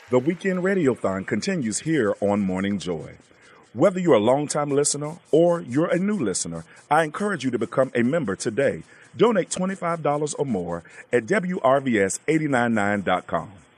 The Weekend Radiothon continues here on Morning Joy. Whether you're a longtime listener or you're a new listener, I encourage you to become a member today. Donate $25 or more at WRVS899.com.